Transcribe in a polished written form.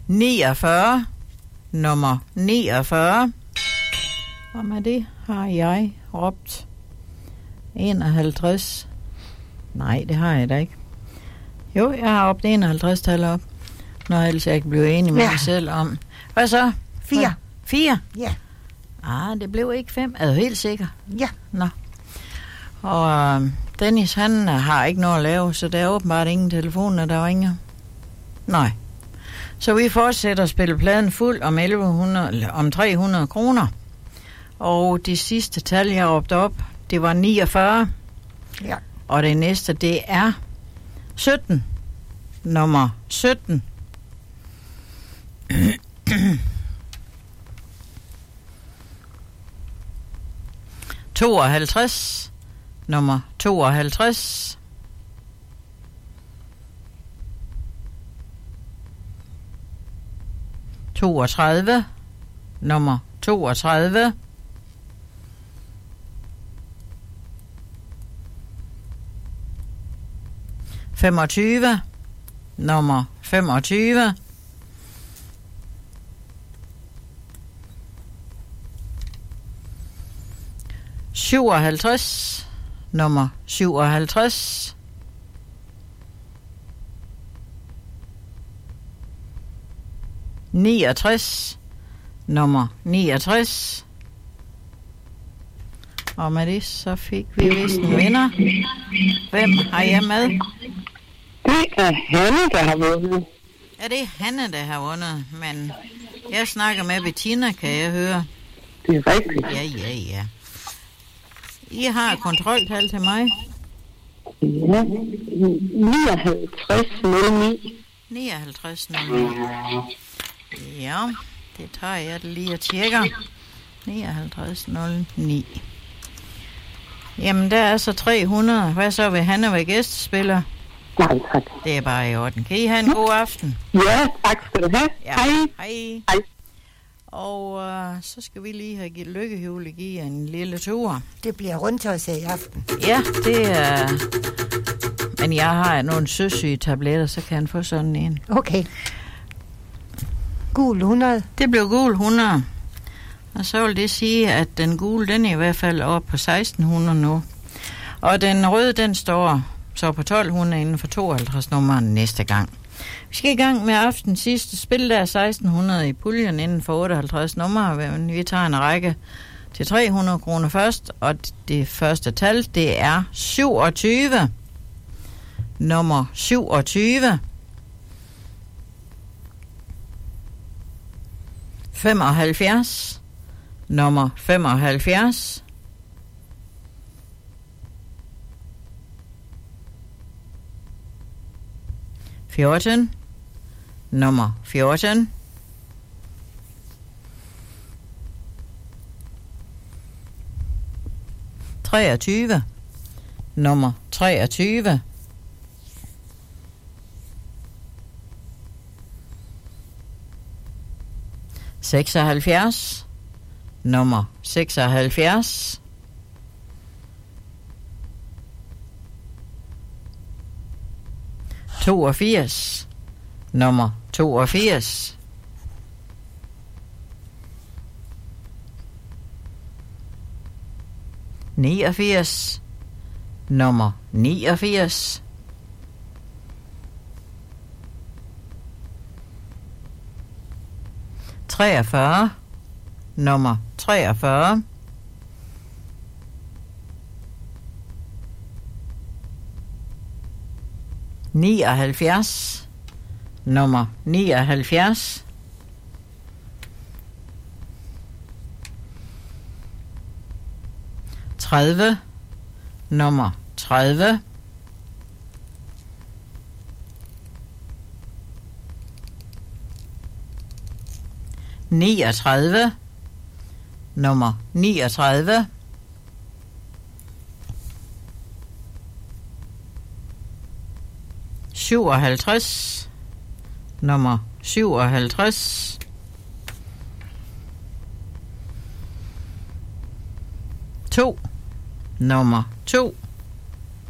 49. Nummer 49. Og med det har jeg råbt 51. Nej, det har jeg da ikke. Jo, jeg har råbt 51 tal op. Når ellers jeg ikke blev enig med mig selv om. Hvad så? 4. 4? Ja. Det blev ikke 5. Er du helt sikker? Ja. Nå. Og Dennis, han har ikke noget at lave, så der er åbenbart ingen telefoner, der ringer. Nej. Så vi fortsætter at spille pladen fuld om 300 kroner. Og det sidste tal, jeg råbte op, det var 49. Ja. Og det næste, det er 17. Nummer 17. (52) Nummer 52. (32) Nummer 32. (25) Nummer 25. (57) Nummer 57. (69) Nummer 69. Og med det, så fik vi vist en vinder. Hvem har jeg med? Det er Hanne, der har vundet. Ja, det er Hanne, der har vundet, men jeg snakker med Bettina, kan jeg høre. Det er rigtigt. Ja. I har kontroltal til mig. Ja, 5909. 5909. Ja, det tager jeg lige og tjekker. 5909. Jamen, der er så 300. Hvad så vil Hanne være gæstespiller? Nej, tak. Det er bare i orden. Kan I have en god aften? Ja, tak skal du have. Ja. Hej. Hej. Og så skal vi lige have givet lykkehjul give en lille tur. Det bliver rundt os i aften. Ja, det er... Men jeg har nogle søsyge tabletter, så kan han få sådan en. Okay. Gul 100. Det blev gul 100. Og så vil det sige, at den gule, den er i hvert fald oppe på 1600 nu. Og den røde, den står så på 1200 inden for 52 nummeren næste gang. Vi skal i gang med aftens sidste spil, der er 1600 i puljen inden for 58 numre. Vi tager en række til 300 kroner først, og det første tal, det er 27. Nummer 27. 75. Nummer 75. 14. Nummer 14. 23. Nummer 23. 76. Nummer 76. 82. Nummer 82. 89. Nummer 89. 43. Nummer 43. 79. Nummer 79. 30. Nummer 30. 39. Nummer 39. 57. Nummer 57. 2. Nummer 2.